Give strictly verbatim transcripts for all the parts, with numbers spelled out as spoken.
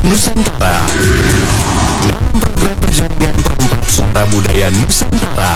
Nusantara. Dalam program perjuangan perempat suara budaya Nusantara.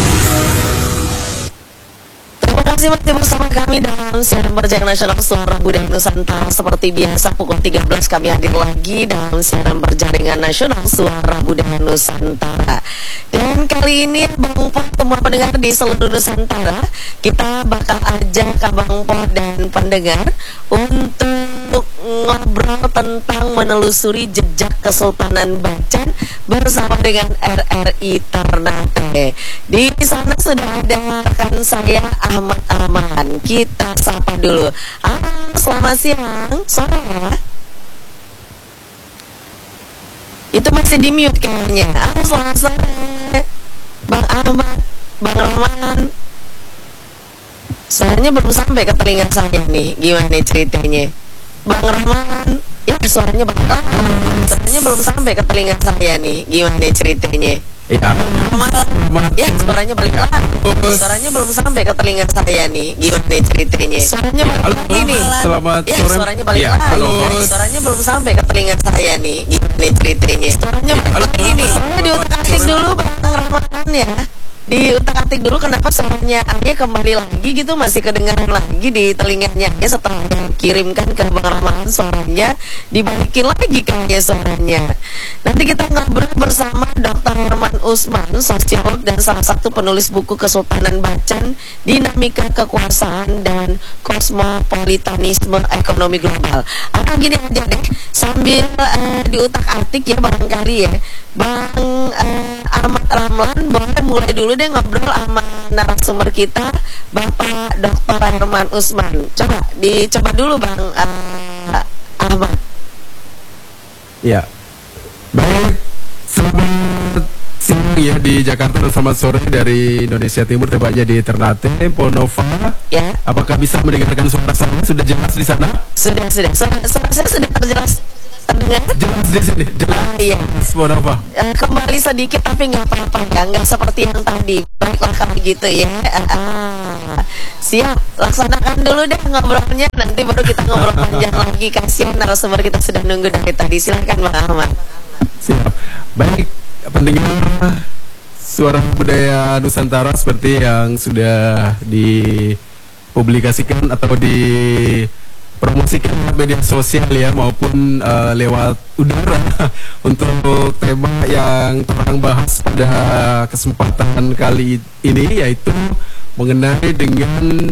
Terima kasih masih bersama kami dalam siaran Perjalanan Nasional Suara Budaya Nusantara. Seperti biasa pukul tiga belas kami hadir lagi dalam siaran Perjaringan Nasional Suara Budaya Nusantara. Dan kali ini Bang Po, semua pendengar di seluruh Nusantara, kita bakal ajak Abang Po dan pendengar untuk ngobrol tentang menelusuri jejak Kesultanan Bacan bersama dengan R R I Ternate. Di sana sudah ada rekan saya Ahmad Aman. Kita sapa dulu. Ah, selamat siang, sore ya. Itu masih di mute kayaknya. Ah, selamat sore, Bang Ahmad, Bang Rahman. Suaranya belum sampai ke telinga saya nih. Gimana nih ceritanya, Bang Rahman? Ya, suaranya Bang Rahman. Suaranya belum sampai ke telinga saya nih. Gimana nih ceritanya? Ya, ya, suaranya balik lagi. Suaranya belum sampai ke telinga saya nih. Gimana nih ceritanya? Suaranya balik lagi nih. Selamat ya, sore. Suaranya balik Ya, lagi. halo. Suaranya belum sampai ke telinga saya nih. Gimana nih ceritanya? Suaranya balik lagi nih. Saya diutak-atik dulu Bang Rahman ya. Diutak-atik dulu kenapa suaranya Arya kembali lagi gitu, masih kedengaran lagi di telinganya ya, setelah dikirimkan ke Bang Rahman suaranya dibalikin lagi kayaknya suaranya. Nanti kita ngobrol bersama Doktor Herman Usman, sosiolog dan salah satu penulis buku Kesultanan Bacan, Dinamika Kekuasaan dan Kosmopolitanisme Ekonomi Global. Atau gini aja deh, sambil uh, diutak-atik ya barangkali ya, Bang uh, Ahmad Ramlan boleh mulai dulu deh ngobrol sama narasumber kita, Bapak Doktor Herman Usman. Coba dicoba dulu Bang uh, Ahmad. Ya, baik. Selamat siang ya di Jakarta dan selamat sore dari Indonesia Timur, tepatnya di Ternate, Ponova. Ya. Apakah bisa mendengarkan suara saya? Sudah jelas di sana? Sudah, sudah. Suara, suara saya sudah terjelas. Terdengar? Jelas di sini. Jelas. Ah, iya. Ponova. Uh, kembali sedikit tapi nggak apa-apa ya, nggak seperti yang tadi. Baiklah kalau gitu ya. Uh, siap, laksanakan dulu deh ngobrolnya, nanti baru kita ngobrol panjang lagi. Kasihan narasumber kita sudah nunggu dari tadi. Silakan Bang Ahmad. Siap. Baik, pendengar Suara Budaya Nusantara, seperti yang sudah dipublikasikan atau dipromosikan lewat media sosial ya, maupun uh, lewat udara untuk tema yang terang bahas pada kesempatan kali ini, yaitu mengenai dengan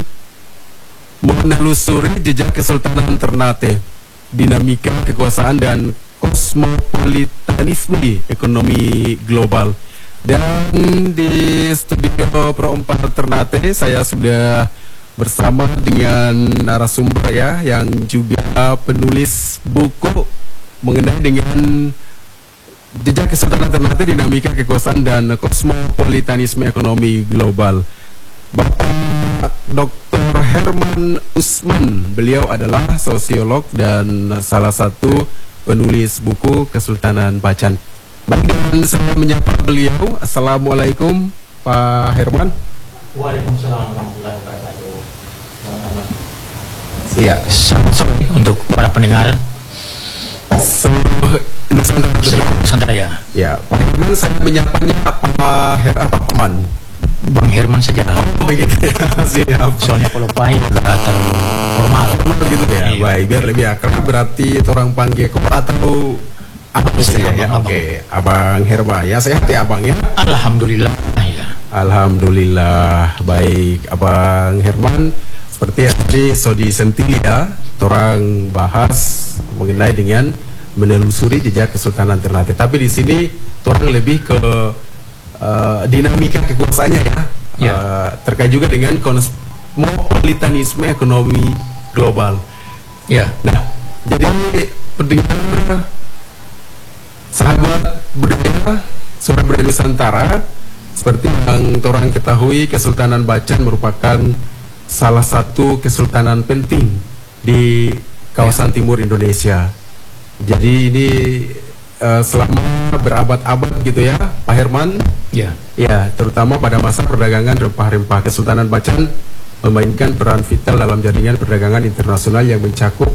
menelusuri jejak Kesultanan Ternate, dinamika kekuasaan dan kosmopolitanisme ekonomi global. Dan di studio Pro empat Ternate saya sudah bersama dengan narasumber ya, yang juga penulis buku mengenai dengan jejak Kesultanan Ternate, dinamika kekuasaan dan kosmopolitanisme ekonomi global, Bapak Doktor Herman Usman. Beliau adalah sosiolog dan salah satu penulis buku Kesultanan Bacan. Baik, dengan saya menyapa beliau. Assalamualaikum Pak Herman. Waalaikumsalam warahmatullahi wabarakatuh. Iya, Selamat sore untuk para pendengar seluruh Nusantara ya. Ya, Pak Herman, saya menyapanya Pak Herman. Bang Herman saja. Oh, begitu ya. Siap. Soalnya kalau Pak agak terlalu formal. Begitu ya. Iya. Baik, biar lebih akrab berarti orang panggil kok atau apa istilahnya ya? Abang, Oke, Abang Herman ya, sehat ya Abang ya. Alhamdulillah ya. Alhamdulillah baik, Abang Herman. Seperti yang tadi Sodi Sentili ya, orang bahas mengenai dengan menelusuri jejak Kesultanan Ternate. Tapi di sini orang lebih ke uh, dinamika kekuasaannya ya, Ya. Uh, terkait juga dengan kosmopolitanisme ekonomi global. Ya. Nah, jadi pendengar sahabat budaya Suara Budaya Nusantara, seperti yang orang ketahui, Kesultanan Bacan merupakan salah satu kesultanan penting di kawasan timur Indonesia. Jadi ini uh, selama berabad-abad gitu ya, Pak Herman. Ya. Ya, terutama pada masa perdagangan rempah-rempah, Kesultanan Bacan memainkan peran vital dalam jaringan perdagangan internasional yang mencakup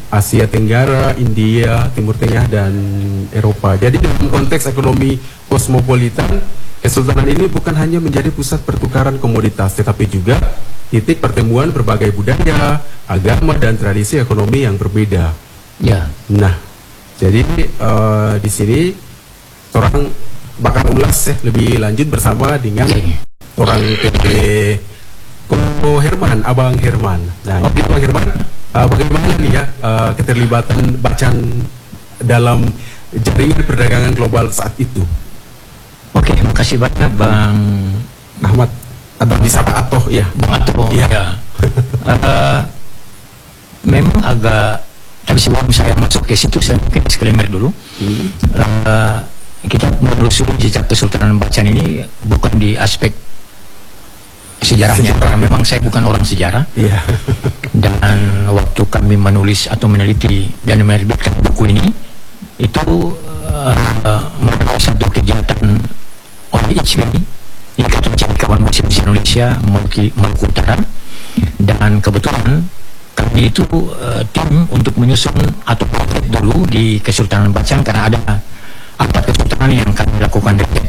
Asia Tenggara, India, Timur Tengah, dan Eropa. Jadi dalam konteks ekonomi kosmopolitan, kesultanan ini bukan hanya menjadi pusat pertukaran komoditas, tetapi juga titik pertemuan berbagai budaya, agama, dan tradisi ekonomi yang berbeda. Ya. Nah, jadi uh, di sini orang bakal ulas ya lebih lanjut bersama dengan orang P P Ko Herman, Abang Herman. Nah, okay. Abang Herman, uh, bagaimana nih ya uh, keterlibatan Bacan dalam jaringan perdagangan global saat itu? Oke, okay, makasih banyak Bang Ahmad atau disapa Atoh ya. Bang Atoh. Ya. Ya. uh, memang agak, tapi sebelum saya masuk ke situ saya mungkin disclaimer dulu. Hmm. Uh, kita menelusuri jejak Kesultanan Bacan ini bukan di aspek sejarahnya, karena memang saya bukan orang sejarah. Yeah. Dan waktu kami menulis atau meneliti dan menerbitkan buku ini, itu uh, uh, merupakan satu kegiatan oleh I C M I, Ikatan Cendekiawan Muslim Indonesia Maluku Utara, dan kebetulan kami itu uh, tim untuk menyusun atau potret dulu di Kesultanan Bacan, karena ada empat kesultanan yang kami lakukan riset.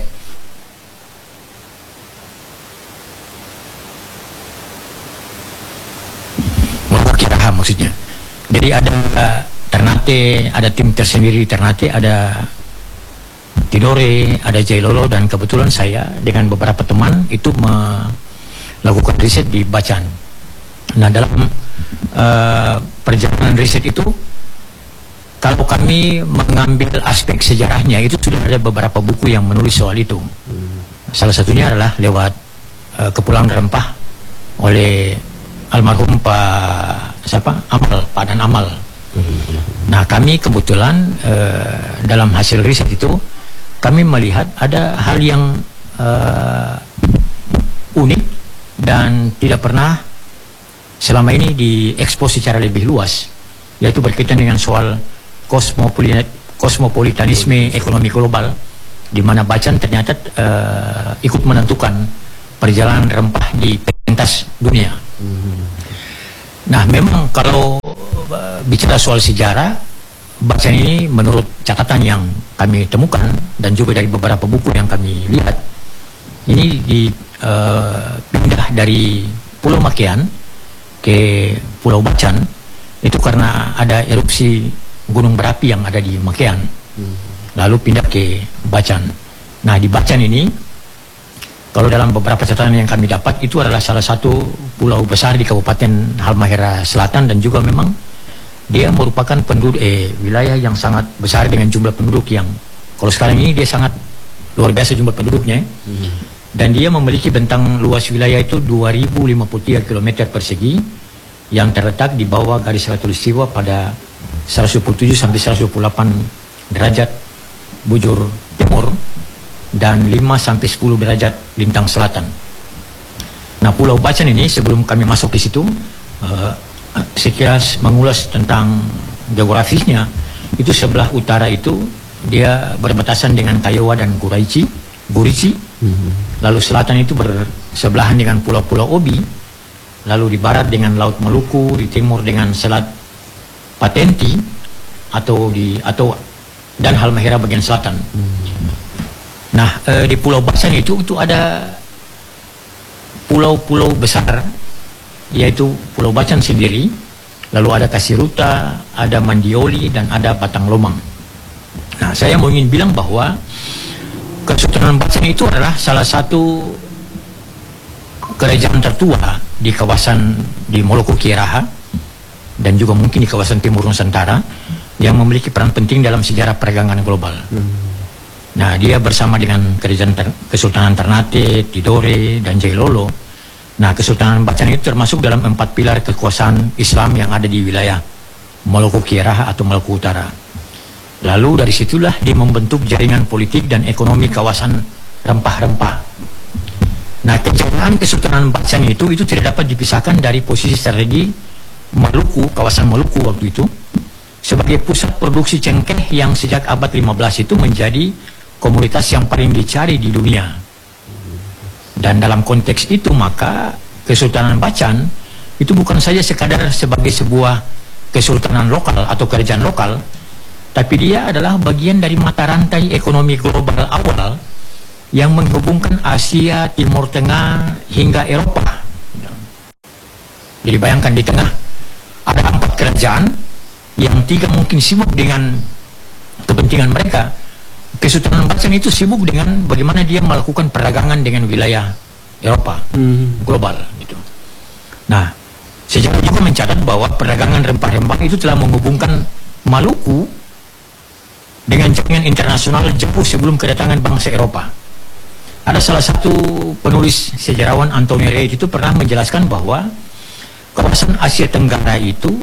Kiraha maksudnya. Jadi ada uh, Ternate, ada tim tersendiri Ternate, ada Tidore, ada Jailolo, dan kebetulan saya dengan beberapa teman itu melakukan riset di Bacan. Nah, dalam uh, perjalanan riset itu, kalau kami mengambil aspek sejarahnya, itu sudah ada beberapa buku yang menulis soal itu. Salah satunya adalah lewat uh, Kepulangan Rempah oleh almarhum Pak siapa Amal, Pak Dan Amal. Nah, kami kebetulan uh, dalam hasil riset itu kami melihat ada hal yang uh, unik dan tidak pernah selama ini diekspos secara lebih luas, yaitu berkaitan dengan soal kosmopolit kosmopolitanisme ekonomi global, di mana Bacan ternyata uh, ikut menentukan perjalanan rempah di pentas dunia. Nah, memang kalau uh, bicara soal sejarah, Bacan ini menurut catatan yang kami temukan dan juga dari beberapa buku yang kami lihat, ini dipindah uh, dari Pulau Makian ke Pulau Bacan itu karena ada erupsi gunung berapi yang ada di Makian, lalu pindah ke Bacan. Nah, di Bacan ini, kalau dalam beberapa catatan yang kami dapat, itu adalah salah satu pulau besar di Kabupaten Halmahera Selatan, dan juga memang dia merupakan penduduk eh, wilayah yang sangat besar dengan jumlah penduduk yang kalau sekarang ini dia sangat luar biasa jumlah penduduknya. Hmm. Dan dia memiliki bentang luas wilayah itu dua ribu lima puluh tiga kilometer persegi yang terletak di bawah garis khatulistiwa pada seratus dua puluh tujuh sampai seratus dua puluh delapan derajat bujur timur dan lima sampai sepuluh derajat lintang selatan. Nah, Pulau Bacan ini sebelum kami masuk ke situ, uh, sekilas mengulas tentang geografisnya, itu sebelah utara itu dia berbatasan dengan Kiowa dan Guraichi, Gurichi. Mm-hmm. Lalu selatan itu bersebelahan dengan pulau-pulau Obi. Lalu di barat dengan Laut Maluku, di timur dengan Selat Patenti atau di atau dan Halmahera bagian selatan. Mm-hmm. Nah, eh, di Pulau Bacan itu itu ada pulau-pulau besar, yaitu Pulau Bacan sendiri, lalu ada Kasiruta, ada Mandioli, dan ada Batang Lomang. Nah, saya mau ingin bilang bahwa Kesultanan Bacan itu adalah salah satu kerajaan tertua di kawasan di Moluku Kiaraha dan juga mungkin di kawasan Timur Nusantara yang memiliki peran penting dalam sejarah perdagangan global. Hmm. Nah, dia bersama dengan kerajaan ter Kesultanan Ternate, Tidore, dan Jailolo. Nah, Kesultanan Bacan itu termasuk dalam empat pilar kekuasaan Islam yang ada di wilayah Moluku Kiaraha atau Maluku Utara. Lalu dari situlah dia membentuk jaringan politik dan ekonomi kawasan rempah-rempah. Nah, kejayaan Kesultanan Bacan itu itu tidak dapat dipisahkan dari posisi strategi Maluku, kawasan Maluku waktu itu, sebagai pusat produksi cengkeh yang sejak abad lima belas itu menjadi komoditas yang paling dicari di dunia. Dan dalam konteks itu maka Kesultanan Bacan itu bukan saja sekadar sebagai sebuah kesultanan lokal atau kerajaan lokal, tapi dia adalah bagian dari mata rantai ekonomi global awal yang menghubungkan Asia, Timur Tengah hingga Eropa. Jadi bayangkan di tengah ada empat kerajaan yang tiga mungkin sibuk dengan kepentingan mereka. Kesultanan Bacan itu sibuk dengan bagaimana dia melakukan perdagangan dengan wilayah Eropa hmm. global gitu. Nah, sejarah juga mencatat bahwa perdagangan rempah-rempah itu telah menghubungkan Maluku dengan jaringan internasional jauh sebelum kedatangan bangsa Eropa. Ada salah satu penulis sejarawan Anthony Reid itu pernah menjelaskan bahwa kawasan Asia Tenggara itu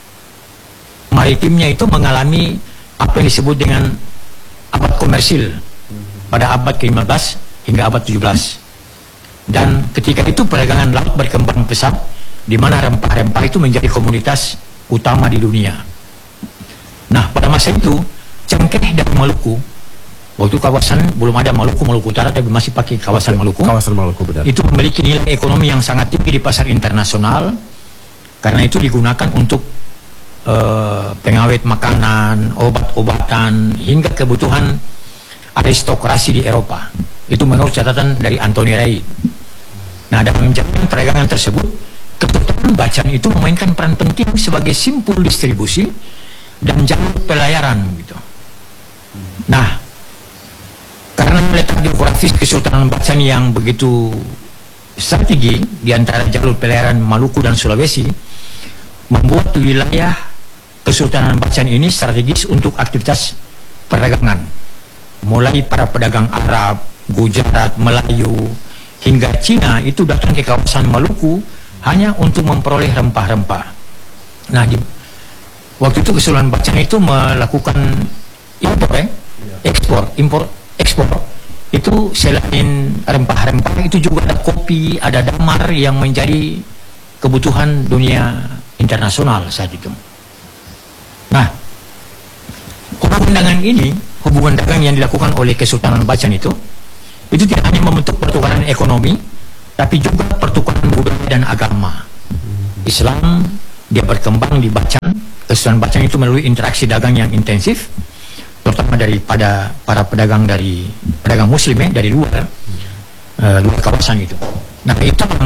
maritimnya itu mengalami apa yang disebut dengan abad komersil pada abad ke lima belas hingga abad tujuh belas. Dan ketika itu perdagangan laut berkembang pesat, di mana rempah-rempah itu menjadi komoditas utama di dunia. Nah, pada masa itu cengkeh dari Maluku, waktu kawasan belum ada Maluku, Maluku Utara, tapi masih pakai kawasan Maluku. Kawasan Maluku, benar. Itu memiliki nilai ekonomi yang sangat tinggi di pasar internasional, karena itu digunakan untuk uh, pengawet makanan, obat-obatan, hingga kebutuhan aristokrasi di Eropa. Itu menurut catatan dari Anthony Reid. Nah, dalam menjalankan perdagangan tersebut, kesultanan Bacan itu memainkan peran penting sebagai simpul distribusi dan jalur pelayaran gitu. Nah, karena letak geografis Kesultanan Bacan yang begitu strategi di antara jalur pelayaran Maluku dan Sulawesi, membuat wilayah Kesultanan Bacan ini strategis untuk aktivitas perdagangan. Mulai para pedagang Arab, Gujarat, Melayu, hingga Cina itu datang ke kawasan Maluku hanya untuk memperoleh rempah-rempah. Nah, di, waktu itu Kesultanan Bacan itu melakukan impor, eh? ekspor, impor, ekspor. Itu selain rempah-rempah itu juga ada kopi, ada damar yang menjadi kebutuhan dunia internasional saat itu. Nah, hubungan dagang ini, hubungan dagang yang dilakukan oleh Kesultanan Bacan itu, itu tidak hanya membentuk pertukaran ekonomi, tapi juga pertukaran budaya dan agama. Islam dia berkembang di Bacan. Kesultanan Bacan itu melalui interaksi dagang yang intensif, terutama daripada para pedagang dari pedagang Muslim ya, dari luar uh, luar kawasan itu. Nah, itu yang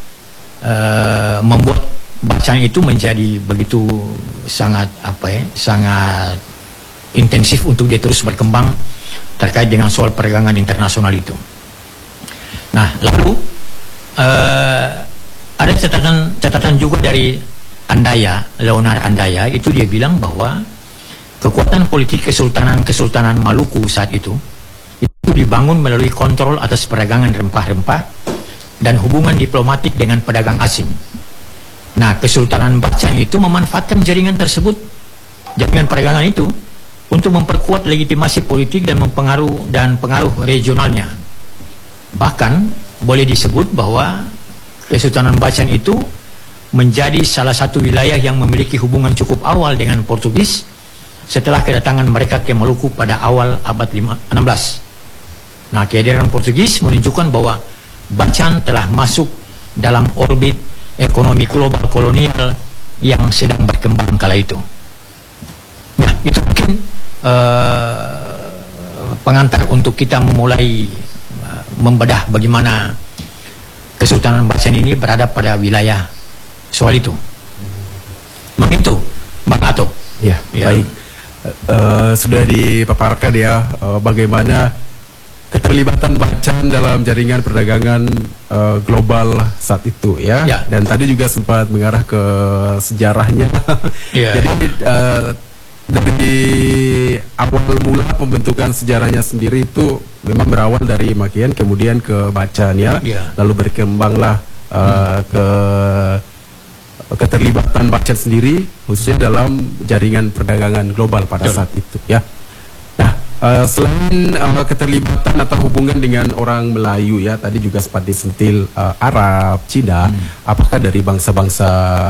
uh, membuat Bacan itu menjadi begitu sangat apa ya, sangat intensif untuk dia terus berkembang terkait dengan soal perdagangan internasional itu. Nah, lalu uh, ada catatan catatan juga dari Andaya, Leonard Andaya, itu dia bilang bahwa kekuatan politik Kesultanan-Kesultanan Maluku saat itu itu dibangun melalui kontrol atas perdagangan rempah-rempah dan hubungan diplomatik dengan pedagang asing. Nah, Kesultanan Bacan itu memanfaatkan jaringan tersebut, jaringan perdagangan itu, untuk memperkuat legitimasi politik dan mempengaruh dan pengaruh regionalnya. Bahkan boleh disebut bahwa Kesultanan Bacan itu menjadi salah satu wilayah yang memiliki hubungan cukup awal dengan Portugis setelah kedatangan mereka ke Maluku pada awal abad enam belas. Nah, kehadiran Portugis menunjukkan bahwa Bacan telah masuk dalam orbit ekonomi global kolonial yang sedang berkembang kala itu. Nah, itu mungkin uh, pengantar untuk kita memulai uh, membedah bagaimana Kesultanan Bacan ini berada pada wilayah soal itu. Begitu, Bang Ato. Ya, ya. Baik. Uh, sudah dipaparkan ya uh, bagaimana keterlibatan Bacan dalam jaringan perdagangan uh, global saat itu ya. Ya. Dan tadi juga sempat mengarah ke sejarahnya. Ya. Jadi uh, dari awal mula pembentukan sejarahnya sendiri itu memang berawal dari Makian kemudian ke Bacan ya. Ya. Lalu berkembanglah uh, hmm. ke keterlibatan Bacan sendiri khususnya dalam jaringan perdagangan global pada Betul. saat itu ya. Nah, uh, selain uh, keterlibatan atau hubungan dengan orang Melayu ya, tadi juga sempat disentil uh, Arab, Cina, hmm. apakah dari bangsa-bangsa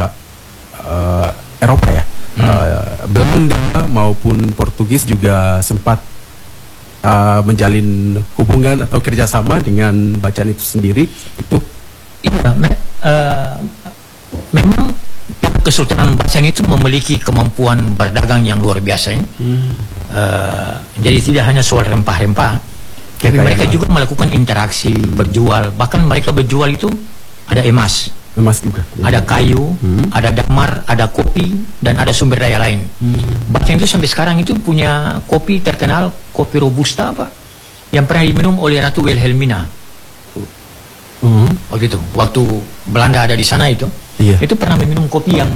uh, Eropa ya, hmm. uh, Belanda maupun Portugis juga sempat uh, menjalin hubungan atau kerjasama dengan Bacan itu sendiri itu? Iya, uh, memang Kesultanan Bacan itu memiliki kemampuan berdagang yang luar biasa. Ya. Hmm. Uh, jadi tidak hanya soal rempah-rempah, tapi mereka juga melakukan interaksi, berjual. Bahkan mereka berjual itu ada emas, emas juga, ada kayu, hmm. ada damar, ada kopi, dan ada sumber daya lain. Hmm. Bacan itu sampai sekarang itu punya kopi terkenal, kopi robusta apa, yang pernah diminum oleh Ratu Wilhelmina. Hmm. Oh gitu, waktu Belanda ada di sana itu, iya. Itu pernah meminum kopi yang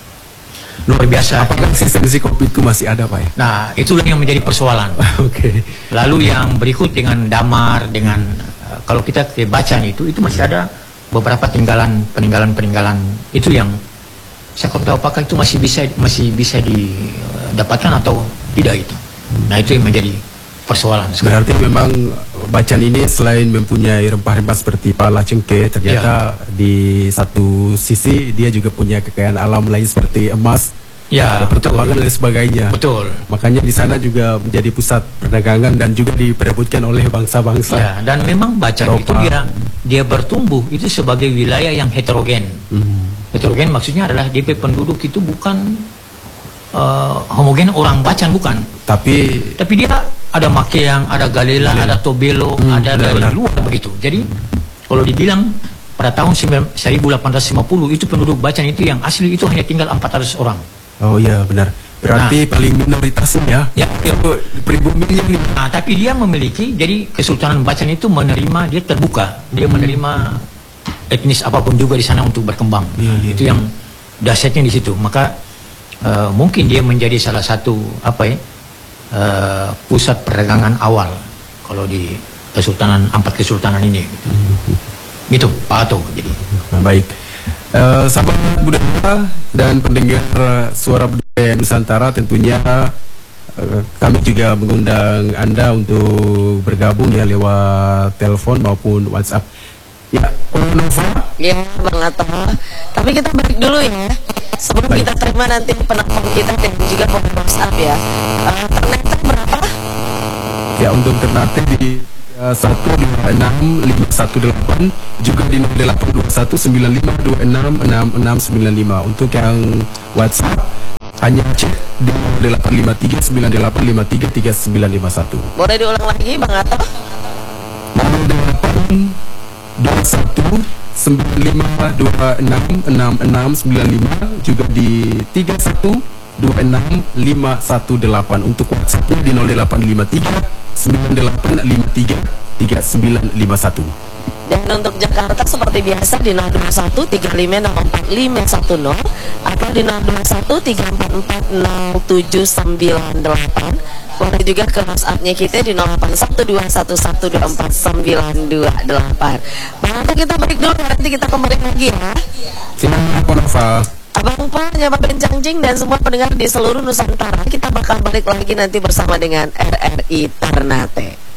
luar biasa. Apakah esensi kopi itu masih ada, Pak? Ya? Nah, itulah yang menjadi persoalan. Oke. Okay. Lalu yang berikut dengan damar, dengan uh, kalau kita ke Bacan itu, itu masih ada beberapa tinggalan, peninggalan-peninggalan itu yang saya kurang tahu apakah itu masih bisa masih bisa didapatkan atau tidak itu. Nah, itu yang menjadi persoalan. Berarti memang Bacan ini selain mempunyai rempah-rempah seperti pala cengkeh, ternyata ya. Di satu sisi dia juga punya kekayaan alam lain seperti emas, ya, pertambangan dan sebagainya. Betul. Makanya di sana juga menjadi pusat perdagangan dan juga diperebutkan oleh bangsa-bangsa. Ya, dan memang Bacan itu dia dia bertumbuh itu sebagai wilayah yang heterogen. Hmm. Heterogen maksudnya adalah D P penduduk itu bukan uh, homogen orang Bacan, bukan. Tapi tapi dia ada Makeang, ada Galela, Galela. Ada Tobelo, hmm, ada dari luar begitu. Jadi kalau dibilang pada tahun seribu delapan ratus lima puluh itu penduduk Bacan itu yang asli itu hanya tinggal empat ratus orang. Oh iya benar. Berarti nah, paling minoritasnya ya. Ya, pribumi ini. Nah, tapi dia memiliki, jadi Kesultanan Bacan itu menerima, dia terbuka, dia hmm. menerima etnis apapun juga di sana untuk berkembang. Ya, ya, itu ya. Yang dasarnya di situ. Maka uh, mungkin dia menjadi salah satu apa ya? Uh, pusat perdagangan awal kalau di Kesultanan empat Kesultanan ini gitu, hmm. gitu Pak Ato. Jadi nah, baik, uh, sahabat budaya dan pendengar suara budaya Nusantara, tentunya uh, kami juga mengundang Anda untuk bergabung ya lewat telepon maupun WhatsApp. Ya, Nova. Ya, Bang Ato. Tapi kita break dulu ya. Sebelum baik. Kita terima nanti penelpon kita dan juga komen WhatsApp ya. Uh, Ternate berapa? Ya, untuk Ternate di uh, satu dua enam lima satu delapan, juga di nol delapan dua satu sembilan lima dua enam enam enam sembilan lima. Untuk yang WhatsApp hanya cek di nol delapan lima tiga sembilan delapan lima tiga tiga sembilan lima satu. Boleh diulang lagi Bang Ato? nol delapan dua satu sembilan lima dua enam enam enam sembilan lima, juga di tiga satu dua enam lima satu delapan. Untuk WhatsApp-nya di nol delapan lima tiga sembilan delapan lima tiga tiga sembilan lima satu. Dan untuk Jakarta seperti biasa di nol dua satu tiga lima enam empat lima satu nol atau di nol dua satu tiga empat empat nol tujuh sembilan delapan. Boleh juga ke WhatsApp-nya kita di nol delapan satu dua satu satu dua empat sembilan dua delapan. Bang, kita break dulu, nanti kita kembali lagi ya. Silakan Nova. Abang Pak, Nyama Bencangjing dan semua pendengar di seluruh Nusantara, kita bakal balik lagi nanti bersama dengan R R I Ternate.